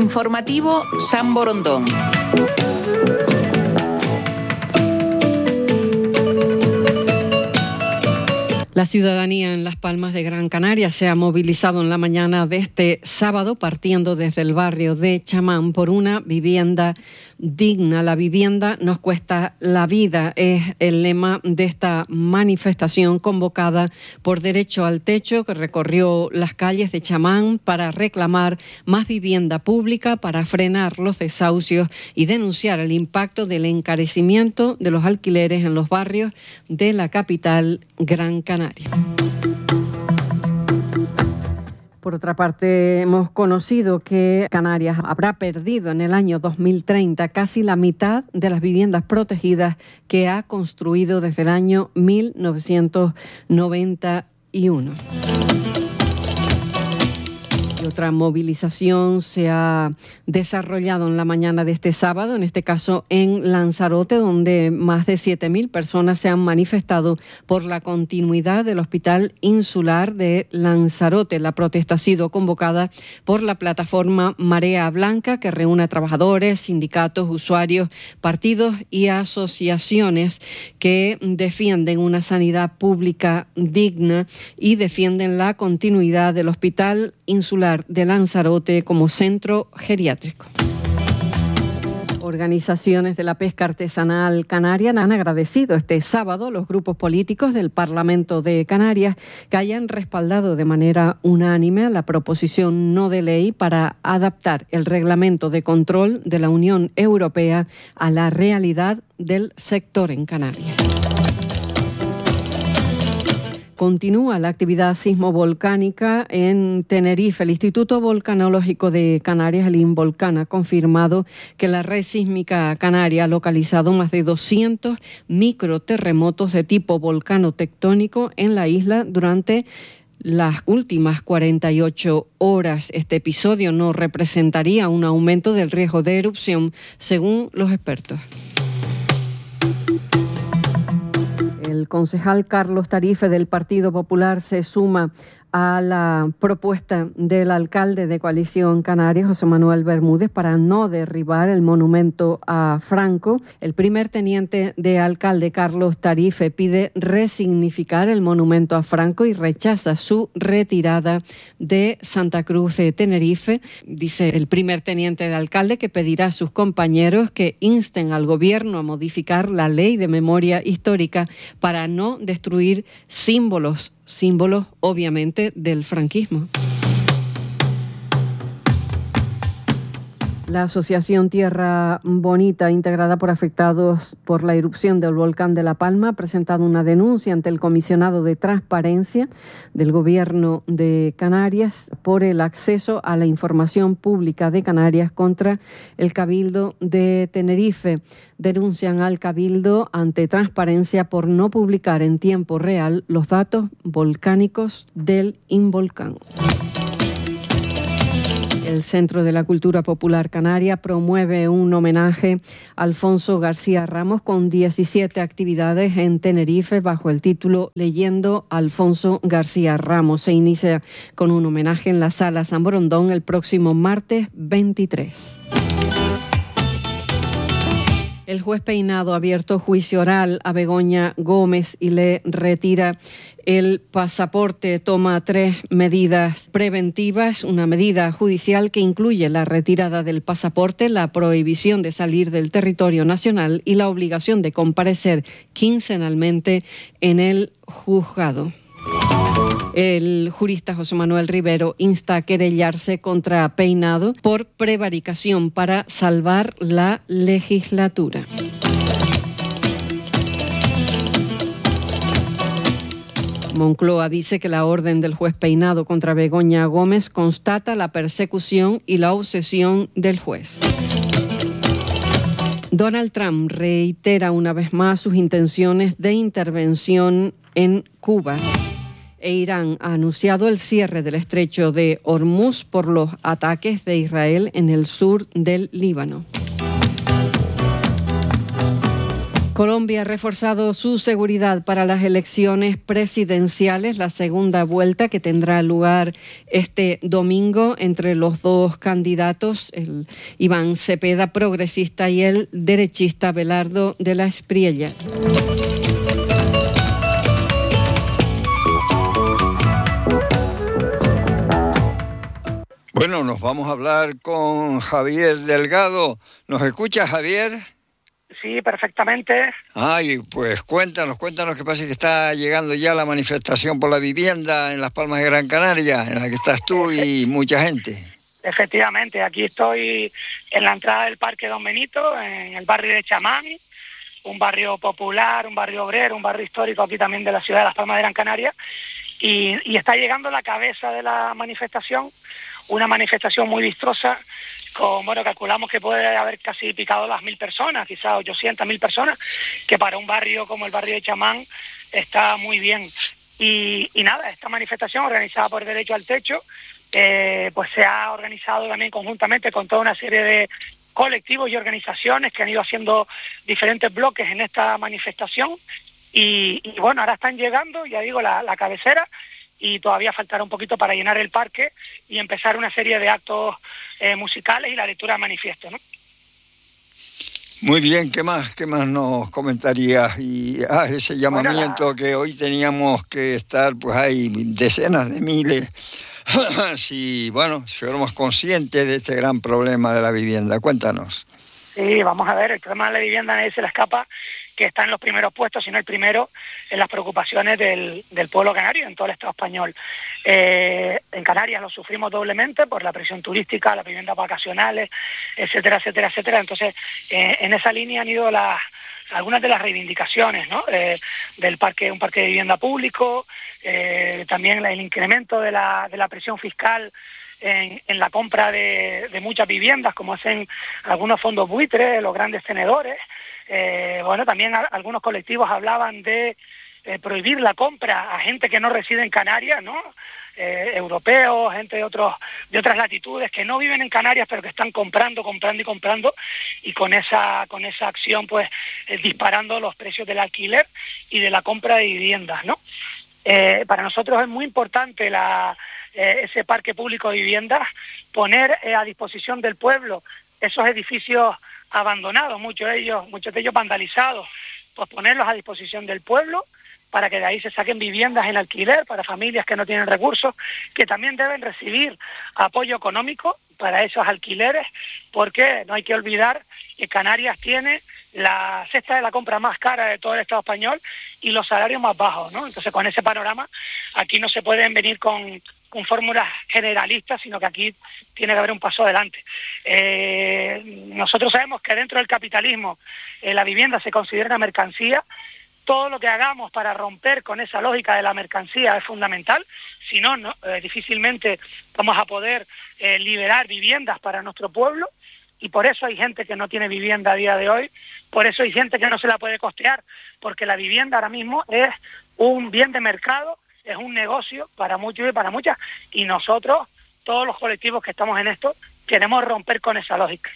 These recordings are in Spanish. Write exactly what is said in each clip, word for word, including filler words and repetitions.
Informativo San Borondón. La ciudadanía en Las Palmas de Gran Canaria se ha movilizado en la mañana de este sábado, partiendo desde el barrio de Chamán, por una vivienda digna. La vivienda nos cuesta la vida, es el lema de esta manifestación convocada por Derecho al Techo, que recorrió las calles de Chamán para reclamar más vivienda pública, para frenar los desahucios y denunciar el impacto del encarecimiento de los alquileres en los barrios de la capital Gran Canaria. Por otra parte, hemos conocido que Canarias habrá perdido en el año dos mil treinta casi la mitad de las viviendas protegidas que ha construido desde el año mil novecientos noventa y uno. Y otra movilización se ha desarrollado en la mañana de este sábado, en este caso en Lanzarote, donde más de siete mil personas se han manifestado por la continuidad del Hospital Insular de Lanzarote. La protesta ha sido convocada por la plataforma Marea Blanca, que reúne a trabajadores, sindicatos, usuarios, partidos y asociaciones que defienden una sanidad pública digna y defienden la continuidad del Hospital Insular de Lanzarote como centro geriátrico. Organizaciones de la pesca artesanal canaria han agradecido este sábado a los grupos políticos del Parlamento de Canarias que hayan respaldado de manera unánime la proposición no de ley para adaptar el reglamento de control de la Unión Europea a la realidad del sector en Canarias. Continúa la actividad sismovolcánica en Tenerife. El Instituto Volcanológico de Canarias, el INVOLCAN, ha confirmado que la red sísmica canaria ha localizado más de doscientos microterremotos de tipo volcano-tectónico en la isla durante las últimas cuarenta y ocho horas. Este episodio no representaría un aumento del riesgo de erupción, según los expertos. El concejal Carlos Tarife del Partido Popular se suma a la propuesta del alcalde de Coalición Canaria, José Manuel Bermúdez, para no derribar el monumento a Franco. El primer teniente de alcalde, Carlos Tarife, pide resignificar el monumento a Franco y rechaza su retirada de Santa Cruz de Tenerife. Dice el primer teniente de alcalde que pedirá a sus compañeros que insten al gobierno a modificar la ley de memoria histórica para no destruir símbolos símbolos, obviamente, del franquismo. La Asociación Tierra Bonita, integrada por afectados por la erupción del volcán de La Palma, ha presentado una denuncia ante el comisionado de Transparencia del Gobierno de Canarias por el acceso a la información pública de Canarias contra el Cabildo de Tenerife. Denuncian al Cabildo ante Transparencia por no publicar en tiempo real los datos volcánicos del Involcán. El Centro de la Cultura Popular Canaria promueve un homenaje a Alfonso García Ramos con diecisiete actividades en Tenerife bajo el título Leyendo a Alfonso García Ramos. Se inicia con un homenaje en la Sala San Borondón el próximo martes veintitrés. El juez Peinado ha abierto juicio oral a Begoña Gómez y le retira el pasaporte. Toma tres medidas preventivas, una medida judicial que incluye la retirada del pasaporte, la prohibición de salir del territorio nacional y la obligación de comparecer quincenalmente en el juzgado. El jurista José Manuel Rivero insta a querellarse contra Peinado por prevaricación para salvar la legislatura. Moncloa dice que la orden del juez Peinado contra Begoña Gómez constata la persecución y la obsesión del juez. Donald Trump reitera una vez más sus intenciones de intervención en Cuba. E Irán ha anunciado el cierre del estrecho de Hormuz por los ataques de Israel en el sur del Líbano. Colombia ha reforzado su seguridad para las elecciones presidenciales, la segunda vuelta que tendrá lugar este domingo entre los dos candidatos, el Iván Cepeda, progresista, y el derechista Abelardo de la Espriella. Bueno, nos vamos a hablar con Javier Delgado. ¿Nos escucha, Javier? Sí, perfectamente. Ay, pues cuéntanos, cuéntanos qué pasa, que está llegando ya la manifestación por la vivienda en Las Palmas de Gran Canaria, en la que estás tú y mucha gente. Efectivamente, aquí estoy en la entrada del Parque Don Benito, en el barrio de Chamán, un barrio popular, un barrio obrero, un barrio histórico aquí también de la ciudad de Las Palmas de Gran Canaria, y, y está llegando la cabeza de la manifestación, una manifestación muy vistosa, con, bueno, calculamos que puede haber casi picado las mil personas, quizás ochocientas mil personas, que para un barrio como el barrio de Chamán está muy bien. Y, y nada, esta manifestación organizada por Derecho al Techo, eh, pues se ha organizado también conjuntamente con toda una serie de colectivos y organizaciones que han ido haciendo diferentes bloques en esta manifestación. Y, y bueno, ahora están llegando, ya digo, la, la cabecera, y todavía faltará un poquito para llenar el parque y empezar una serie de actos eh, musicales y la lectura de manifiesto, ¿no? Muy bien, ¿qué más, qué más nos comentarías? Y ah, ese llamamiento bueno, la... que hoy teníamos que estar, pues hay decenas de miles, si, bueno, si fuéramos conscientes de este gran problema de la vivienda. Cuéntanos. Sí, vamos a ver, el problema de la vivienda nadie se le escapa, que está en los primeros puestos, si no el primero, en las preocupaciones del, del pueblo canario, en todo el Estado español. Eh, en Canarias lo sufrimos doblemente por la presión turística, las viviendas vacacionales, etcétera, etcétera, etcétera. Entonces, eh, en esa línea han ido las, algunas de las reivindicaciones, ¿no? Eh, del parque, un parque de vivienda público, eh, también el incremento de la, de la presión fiscal En, en la compra de, de muchas viviendas, como hacen algunos fondos buitres, los grandes tenedores. Eh, bueno, también a, algunos colectivos hablaban de eh, prohibir la compra a gente que no reside en Canarias, ¿no? Eh, europeos, gente de, otros, de otras latitudes que no viven en Canarias, pero que están comprando, comprando y comprando, y con esa, con esa acción, pues, eh, disparando los precios del alquiler y de la compra de viviendas, ¿no? Eh, para nosotros es muy importante la... Eh, ese parque público de viviendas, poner eh, a disposición del pueblo esos edificios abandonados, muchos de ellos, muchos de ellos vandalizados, pues ponerlos a disposición del pueblo para que de ahí se saquen viviendas en alquiler para familias que no tienen recursos, que también deben recibir apoyo económico para esos alquileres, porque no hay que olvidar que Canarias tiene la cesta de la compra más cara de todo el Estado español y los salarios más bajos, ¿no? Entonces, con ese panorama, aquí no se pueden venir con, con fórmulas generalistas, sino que aquí tiene que haber un paso adelante. Eh, nosotros sabemos que dentro del capitalismo eh, la vivienda se considera una mercancía. Todo lo que hagamos para romper con esa lógica de la mercancía es fundamental, si no, no eh, difícilmente vamos a poder eh, liberar viviendas para nuestro pueblo, y por eso hay gente que no tiene vivienda a día de hoy, por eso hay gente que no se la puede costear, porque la vivienda ahora mismo es un bien de mercado, es un negocio para muchos y para muchas, y nosotros, todos los colectivos que estamos en esto, queremos romper con esa lógica.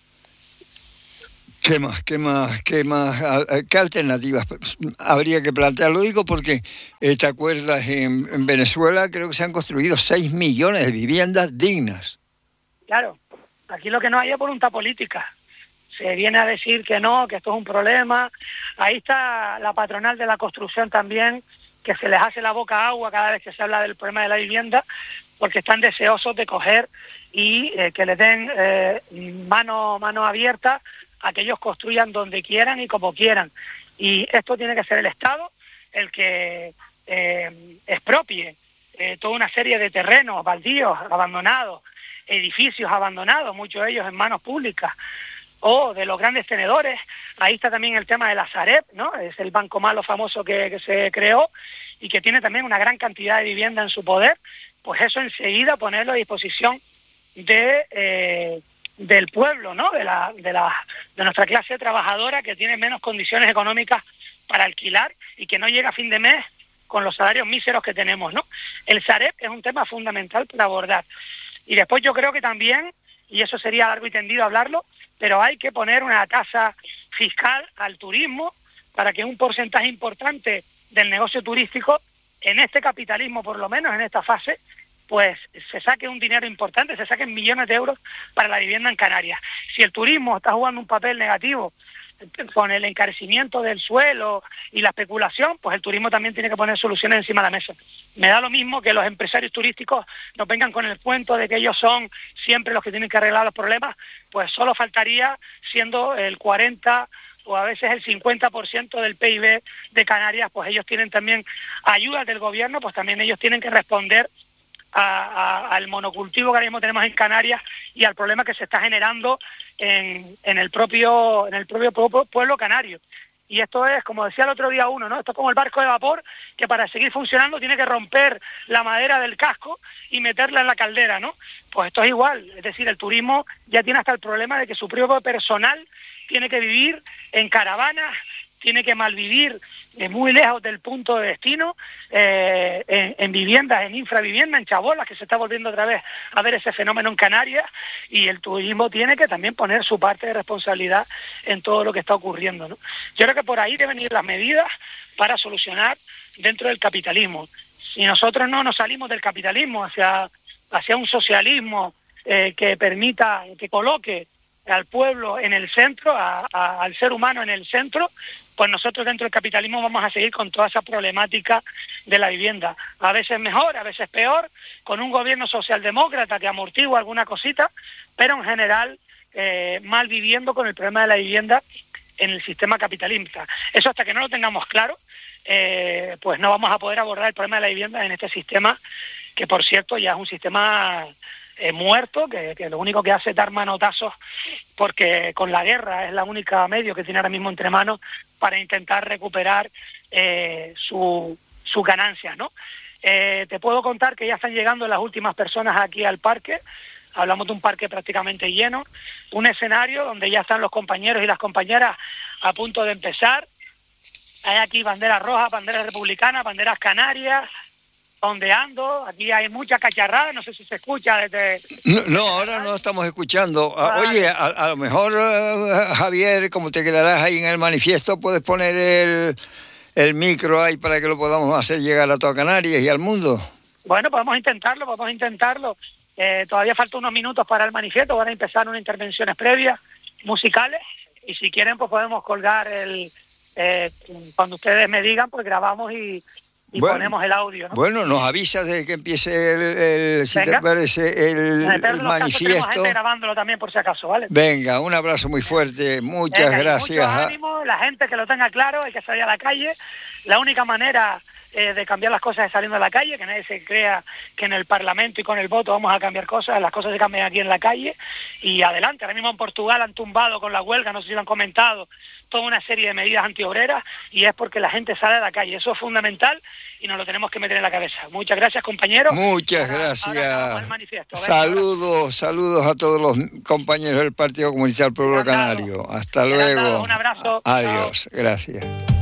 ¿Qué más, qué más, qué más, qué alternativas habría que plantear? Lo digo porque, eh, ¿te acuerdas? En, en Venezuela creo que se han construido seis millones de viviendas dignas. Claro, aquí lo que no hay es voluntad política. Se viene a decir que no, que esto es un problema. Ahí está la patronal de la construcción también, que se les hace la boca agua cada vez que se habla del problema de la vivienda, porque están deseosos de coger y eh, que les den eh, mano, mano abierta a que ellos construyan donde quieran y como quieran. Y esto tiene que ser el Estado el que eh, expropie eh, toda una serie de terrenos baldíos, abandonados, edificios abandonados, muchos de ellos en manos públicas, o de los grandes tenedores. Ahí está también el tema de la Sareb, ¿no? Es el banco malo famoso que, que se creó y que tiene también una gran cantidad de vivienda en su poder. Pues eso enseguida ponerlo a disposición de, eh, del pueblo, ¿no? De, la, de, la, de nuestra clase trabajadora, que tiene menos condiciones económicas para alquilar y que no llega a fin de mes con los salarios míseros que tenemos, ¿no? El Sareb es un tema fundamental para abordar. Y después yo creo que también, y eso sería largo y tendido hablarlo, pero hay que poner una tasa fiscal al turismo, para que un porcentaje importante del negocio turístico, en este capitalismo por lo menos, en esta fase, pues se saque un dinero importante, se saquen millones de euros para la vivienda en Canarias. Si el turismo está jugando un papel negativo con el encarecimiento del suelo y la especulación, pues el turismo también tiene que poner soluciones encima de la mesa. Me da lo mismo que los empresarios turísticos nos vengan con el cuento de que ellos son siempre los que tienen que arreglar los problemas, pues solo faltaría, siendo el cuarenta o a veces el cincuenta por ciento del P I B de Canarias, pues ellos tienen también ayudas del gobierno, pues también ellos tienen que responder A, a, al monocultivo que ahora mismo tenemos en Canarias y al problema que se está generando en, en el propio en el propio pueblo canario. Y esto es, como decía el otro día uno, ¿no? Esto es como el barco de vapor que para seguir funcionando tiene que romper la madera del casco y meterla en la caldera, ¿no? Pues esto es igual, es decir, el turismo ya tiene hasta el problema de que su propio personal tiene que vivir en caravanas, tiene que malvivir eh, muy lejos del punto de destino, eh, en, en viviendas, en infraviviendas, en chabolas, que se está volviendo otra vez a ver ese fenómeno en Canarias, y el turismo tiene que también poner su parte de responsabilidad en todo lo que está ocurriendo, ¿no? Yo creo que por ahí deben ir las medidas para solucionar dentro del capitalismo. Si nosotros no nos salimos del capitalismo hacia, hacia un socialismo eh, que permita, que coloque al pueblo en el centro, a, a, al ser humano en el centro, pues nosotros dentro del capitalismo vamos a seguir con toda esa problemática de la vivienda. A veces mejor, a veces peor, con un gobierno socialdemócrata que amortigua alguna cosita, pero en general eh, mal viviendo con el problema de la vivienda en el sistema capitalista. Eso hasta que no lo tengamos claro, eh, pues no vamos a poder abordar el problema de la vivienda en este sistema, que por cierto ya es un sistema Eh, muerto, que, que lo único que hace es dar manotazos, porque con la guerra es la única medio que tiene ahora mismo entre manos para intentar recuperar eh, su, sus ganancias, ¿no? Eh, te puedo contar que ya están llegando las últimas personas aquí al parque. Hablamos de un parque prácticamente lleno, un escenario donde ya están los compañeros y las compañeras a punto de empezar. Hay aquí banderas rojas, banderas republicanas, banderas canarias, ondeando. Aquí hay mucha cacharrada, no sé si se escucha desde... No, no ahora no estamos escuchando. Vale. Oye, a, a lo mejor, uh, Javier, como te quedarás ahí en el manifiesto, puedes poner el, el micro ahí para que lo podamos hacer llegar a toda Canarias y al mundo. Bueno, podemos intentarlo, podemos intentarlo. Eh, todavía faltan unos minutos para el manifiesto, van a empezar unas intervenciones previas, musicales, y si quieren pues podemos colgar el... Eh, cuando ustedes me digan, pues grabamos y... y bueno, ponemos el audio, ¿no? Bueno, nos avisas de que empiece el, el si te parece, el, el manifiesto. Gente grabándolo también por si acaso, ¿vale? Venga, un abrazo muy fuerte, muchas Venga, gracias. Mucho ánimo, la gente que lo tenga claro, hay que salir a la calle. La única manera eh, de cambiar las cosas es saliendo a la calle, que nadie se crea que en el Parlamento y con el voto vamos a cambiar cosas, las cosas se cambian aquí en la calle, y adelante. Ahora mismo en Portugal han tumbado con la huelga, no sé si lo han comentado, toda una serie de medidas antiobreras, y es porque la gente sale a la calle. Eso es fundamental y nos lo tenemos que meter en la cabeza. Muchas gracias, compañeros. Muchas ahora, gracias. Ahora saludos, saludos a todos los compañeros del Partido Comunista del Pueblo Canario. Hasta luego. Un abrazo. Adiós. Chao. Gracias.